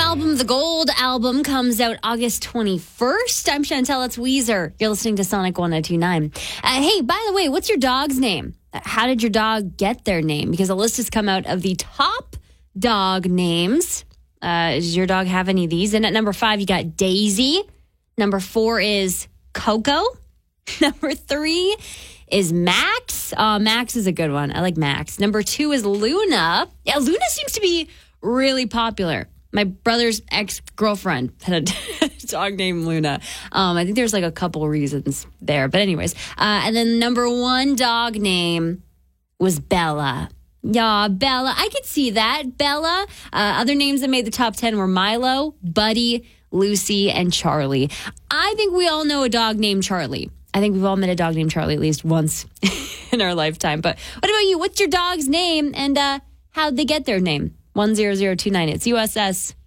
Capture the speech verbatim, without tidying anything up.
album, the Gold album, comes out August twenty-first. I'm Chantel, it's Weezer. You're listening to Sonic one oh two point nine. Uh, hey, by the way, what's your dog's name? How did your dog get their name? Because a list has come out of the top dog names. Uh, does your dog have any of these? And at number five, you got Daisy. Number four is Coco. Number three is Max. Uh, Max is a good one. I like Max. Number two is Luna. Yeah, Luna seems to be really popular. My brother's ex-girlfriend had a dog named Luna. Um, I think there's like a couple reasons there. But anyways, uh, and then number one dog name was Bella. Yeah, Bella. I could see that. Bella. Uh, other names that made the top ten were Milo, Buddy, Lucy, and Charlie. I think we all know a dog named Charlie. I think we've all met a dog named Charlie at least once in our lifetime. But what about you? What's your dog's name and uh, how'd they get their name? one zero zero two nine. It's U S S.